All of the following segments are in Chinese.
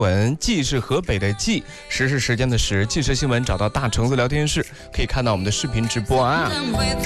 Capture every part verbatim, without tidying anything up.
文冀是河北的冀，时是时间的时，冀时新闻找到大橙子聊天室，可以看到我们的视频直播啊。 有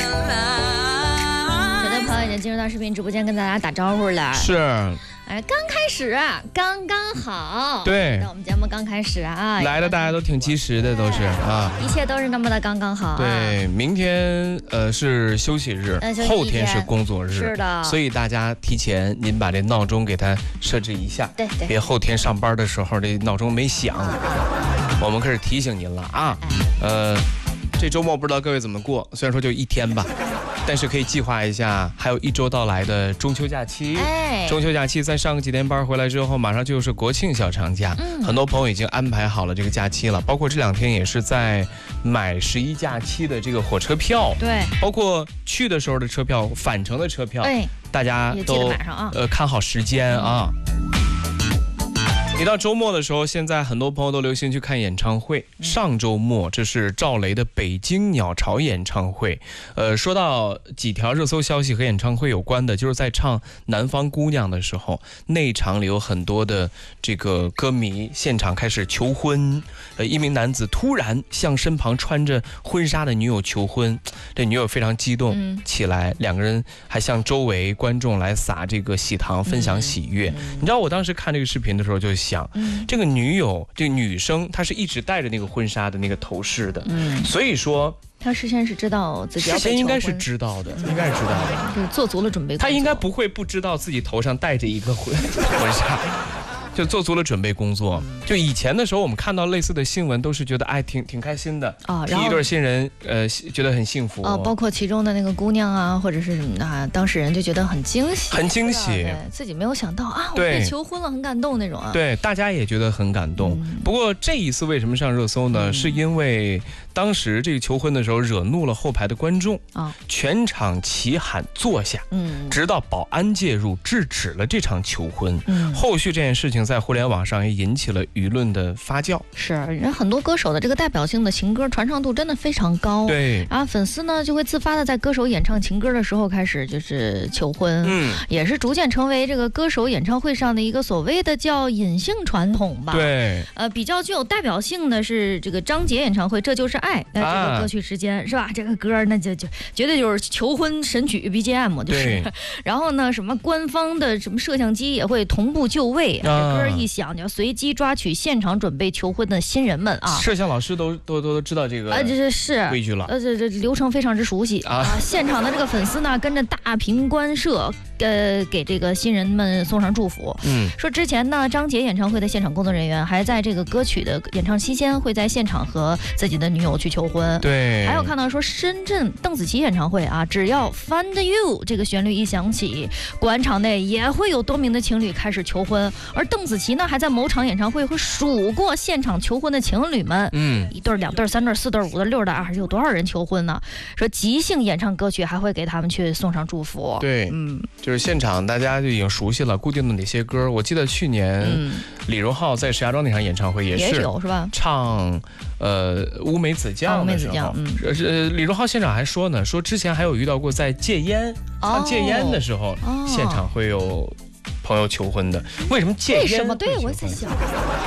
的朋友已经进入到视频直播间跟大家打招呼了。 是。 哎，刚开始啊，刚刚好。 对， 我们节目刚开始啊， 来的大家都挺及时的，都是啊， 一切都是那么的刚刚好、啊。 对，明天呃是休息日， 呃、息后天是工作日， 是的， 所以大家提前您把这闹钟给它设置一下， 对对， 别后天上班的时候这闹钟没响，我们开始提醒您了啊。呃，这周末不知道各位怎么过，虽然说就一天吧。但是可以计划一下，还有一周到来的中秋假期。 哎， 中秋假期再上个几天班回来之后，马上就是国庆小长假。嗯，很多朋友已经安排好了这个假期了，包括这两天也是在买十一假期的这个火车票。 对， 包括去的时候的车票、返程的车票， 哎， 大家都晚上啊， 呃看好时间啊。一到周末的时候，现在很多朋友都流行去看演唱会。上周末，这是赵雷的北京鸟巢演唱会。呃，说到几条热搜消息和演唱会有关的，就是在唱《南方姑娘》的时候，内场里有很多的这个歌迷现场开始求婚。呃，一名男子突然向身旁穿着婚纱的女友求婚，这女友非常激动起来，嗯、两个人还向周围观众来撒这个喜糖，分享喜悦。嗯嗯、你知道我当时看这个视频的时候就想，嗯、这个女友，这个女生，她是一直戴着那个婚纱的那个头饰的，嗯、所以说她事先是知道自己要被求婚， 事先应该是知道的，应该是知道的， 就是做足了准备工作。 她应该不会不知道自己头上戴着一个婚婚纱。就做足了准备工作。就以前的时候，我们看到类似的新闻，都是觉得哎挺挺开心的啊，然后一对新人呃觉得很幸福啊， 包括其中的那个姑娘啊，或者是啊当事人就觉得很惊喜， 很惊喜， 自己没有想到啊，我被求婚了，很感动那种啊。 对，大家也觉得很感动。嗯、不过这一次为什么上热搜呢？嗯、是因为当时这个求婚的时候惹怒了后排的观众啊，全场齐喊坐下，嗯，直到保安介入制止了这场求婚。嗯，后续这件事情在互联网上也引起了舆论的发酵。 是，人很多歌手的这个代表性的情歌传唱度真的非常高。 对， 然后粉丝呢就会自发的在歌手演唱情歌的时候开始就是求婚，嗯，也是逐渐成为这个歌手演唱会上的一个所谓的叫隐性传统吧。 对， 呃，比较具有代表性的是这个张杰演唱会《这就是爱》，那这个歌曲时间、啊、是吧？这个歌那就就绝对就是求婚神曲 B G M 就是。然后呢，什么官方的什么摄像机也会同步就位。啊歌一响，就要随机抓取现场准备求婚的新人们啊！ 摄像老师都都都知道这个啊， 这是规矩了， 呃，这这流程非常之熟悉啊！现场的这个粉丝呢，跟着大屏观摄，呃，给这个新人们送上祝福。嗯，说之前呢，张杰演唱会的现场工作人员还在这个歌曲的演唱期间，会在现场和自己的女友去求婚。 对， 还有看到说深圳邓紫棋演唱会啊，只要 Find You 这个旋律一响起，广场内也会有多名的情侣开始求婚，而邓紫棋呢，还在某场演唱会会数过现场求婚的情侣们，嗯，一对、两对、三对、四对、五对、六对、二十，有多少人求婚呢？说即兴演唱歌曲，还会给他们去送上祝福。 对，嗯，就是现场大家就已经熟悉了固定的哪些歌。我记得去年、嗯、李荣浩在石家庄那场演唱会也是， 也有是吧？ 唱呃乌梅子酱的时候，嗯，呃李荣浩现场还说呢，说之前还有遇到过在戒烟、哦、唱戒烟的时候、哦，现场会有朋友求婚的。为什么戒烟？ 为什么？对，我在想，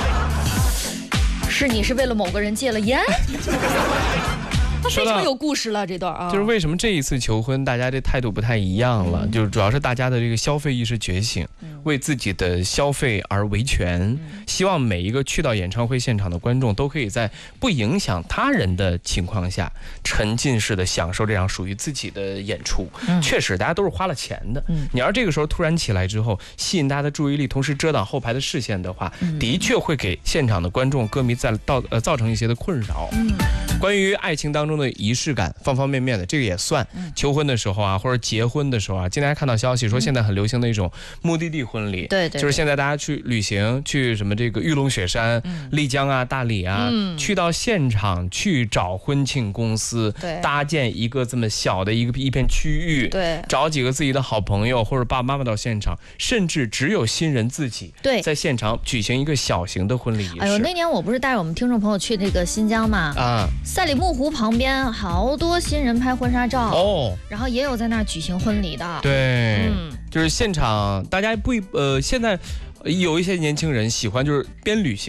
是你是为了某个人戒了烟？他非常有故事了，这段啊， 就是为什么这一次求婚，大家这态度不太一样了，嗯、就是主要是大家的这个消费意识觉醒，嗯、为自己的消费而维权、嗯，希望每一个去到演唱会现场的观众都可以在不影响他人的情况下，沉浸式的享受这样属于自己的演出。嗯、确实，大家都是花了钱的，嗯、你要这个时候突然起来之后，吸引大家的注意力，同时遮挡后排的视线的话，嗯、的确会给现场的观众、歌迷在到呃造成一些的困扰。嗯、关于爱情当中的仪式感，方方面面的，这个也算。嗯、求婚的时候啊，或者结婚的时候啊，今天还看到消息说，现在很流行的一种目的地婚礼， 对、嗯、对， 就是现在大家去旅行，去什么这个玉龙雪山、嗯、丽江啊、大理啊、嗯，去到现场去找婚庆公司，搭建一个这么小的一个一片区域， 对， 找几个自己的好朋友或者爸爸妈妈到现场，甚至只有新人自己， 对， 在现场举行一个小型的婚礼仪式。 哎呦，那年我不是带着我们听众朋友去这个新疆嘛，啊，赛里木湖旁边好多新人拍婚纱照哦，然后也有在那儿举行婚礼的。 对，嗯，就是现场大家不呃，现在有一些年轻人喜欢就是边旅行